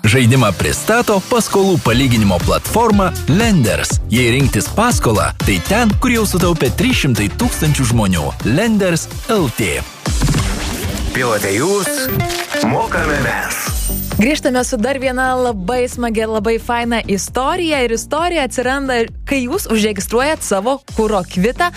Žaidimą pristato paskolų palyginimo platforma Lenders. Jei rinktis paskolą, tai ten, kur jau sutaupė 300 000 žmonių. Lenders LT. Pilote jūs, mokame mes. Grįžtame su dar viena labai smagia, labai faina istorija. Ir istorija atsiranda, kai jūs užregistruojat savo kuro kvitą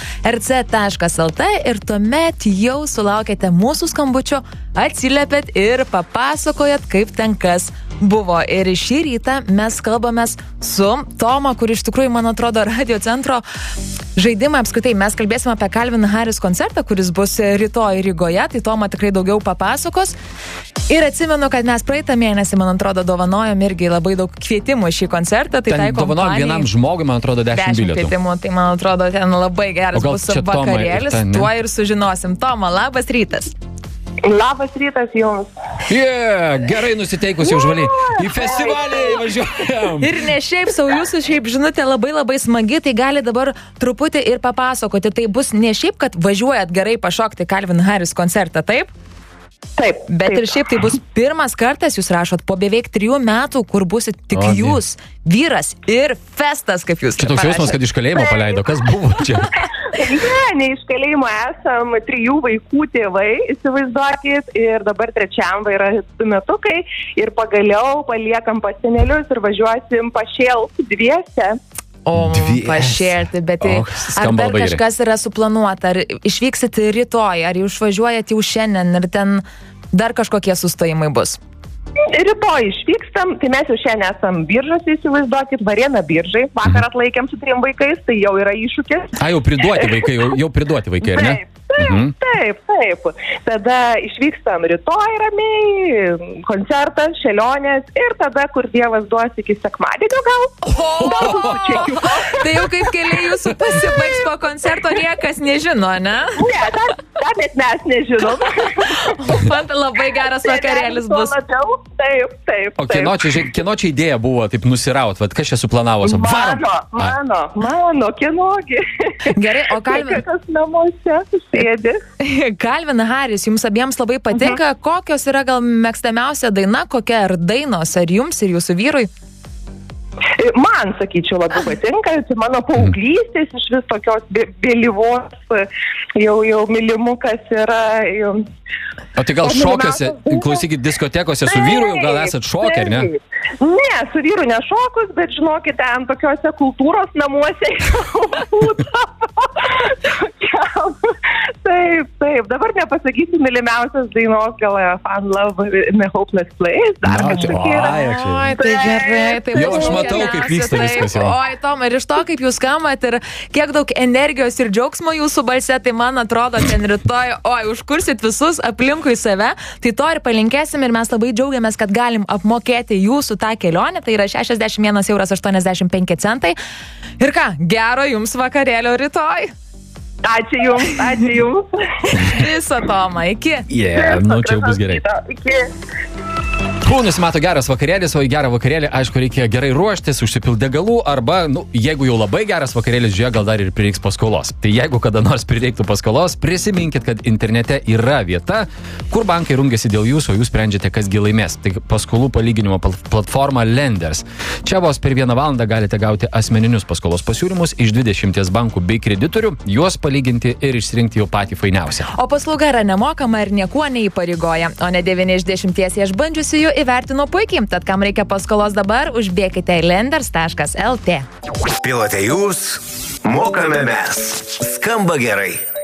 rc.lt ir tuomet jau sulaukėte mūsų skambučio, atsiliepėt ir papasakojat, kaip ten kas buvo. Ir šį rytą mes kalbamės su Toma, kur iš tikrųjų, man atrodo, Radio centro žaidimą apskritai. Mes kalbėsime apie Calvin Harris koncertą, kuris bus rytoj Rygoje, tai Toma tikrai daugiau papasakos. Ir atsimenu, kad mes praeitą mėnesį, man atrodo, dovanojom irgi labai daug kvietimų šį koncertą. Tai ten dovanojom vienam žmogui, man atrodo, 10 bilietų. Kvietimų, tai man atrodo, ten labai geras bus vakarėlis. Tuo ir sužinosim. Toma, labas rytas. Labas rytas jums. Gerai nusiteikusi užvaliai. Į festivalį važiuojam. Ir ne šiaip sau, jūsų šiaip žinutė labai labai smagi, tai gali dabar truputį ir papasakoti. Tai bus ne šiaip, kad važiuojat gerai pašokti Calvin Harris koncertą, taip? Taip. Bet ir šiaip tai bus pirmas kartas, jūs rašot, po beveik 3 metų, kur busit tik jūs, vyras ir festas, kaip jūs čia toks jausmas, kad iš kalėjimo paleido. Kas buvo čia? Ne iš kalėjimo esam 3 vaikų tėvai, įsivaizduokit, ir dabar 3 yra 2 metukai ir pagaliau paliekam pas senelius ir važiuosim pašėlt dviese. O, pašėlti, bet ar dar kažkas yra suplanuota, ar išvyksit rytoj, ar išvažiuojat jau šiandien ir ten dar kažkokie sustojimai bus? Rytoj išvykstam, tai mes jau šiandien esam Biržuose, įsivaizduokit, Varėna Biržai, vakar atlaikėm su 3 vaikais, tai jau yra iššūkis. Jau priduoti vaikai, ar ne? Taip. Tada išvykstam rytoj ramiai, koncertas, šėlionės ir tada, kur Dievas duos iki sekmadienio gal. Tai jau kaip keliai jūsų pasibaigs po koncerto, niekas nežino, ne? Ne, dar net mes nežinom. Man labai geras vakarėlis bus. Taip. O kieno čia idėja buvo taip nusiraut? Vat kas čia suplanavo? Mano, kienogi. Gerai, o kas namuose sėdi. Calvin Harris, jums abiems labai patinka. Kokios yra gal mėgstamiausia daina, kokia ar dainos, ar jums ir jūsų vyrui? Man, sakyčiau, labai patinka. Tai mano paauglystės iš vis tokios vėlyvos jau mylimukas yra. O tai gal šokiuose, klausykit, diskotekose su vyru, gal esat šokę, ar ne? Ne, su vyru nešokus, bet žinokit, ten tokiuose kultūros namuose Taip. Dabar nepasakysiu mylimiausias dainos, gal Fun Love in a Hopeless Place. Dar kažkokie yra. Oi, tai gerai. Jau aš matau, kaip vyksta viskas jau. Oi, Tom, ir iš to, kaip jūs skambat ir kiek daug energijos ir džiaugsmo jūsų balse, tai man atrodo, ten rytoj, užkursit visus aplinkui save. Tai to ir palinkėsim ir mes labai džiaugiamės, kad galim apmokėti jūsų tą kelionę. Tai yra 61,85 €. Ir ką, gero jums vakarėlio rytoj. Ačiū jums. Viso, Toma, iki. Čia jau bus gerai. Iki. Nusimato geras vakarėlis, o į gerą vakarėlį, aišku, reikia gerai ruoštis, užsipilti degalų, arba, jeigu jau labai geras vakarėlis, žiūrėk, gal dar ir prireiks paskolos. Tai jeigu kada nors prireiktų paskolos, prisiminkit, kad internete yra vieta, kur bankai rungiasi dėl jūsų, o jūs sprendžiate, kas gi laimės. Tai paskolų palyginimo platforma Lenders. Čia vos per 1 valandą galite gauti asmeninius paskolos pasiūlymus iš 20 bankų bei kreditorių, juos palyginti ir išsirinkti jau patį fainiausią. O paslauga yra nemokama ir niekuo neįpareigoja, o ne 9 iš 10 išbandžiusių įvertino puikiai, tad kam reikia paskolos dabar, užbėkite į lenders.lt. Pilote jūs, mokame mes. Skamba gerai.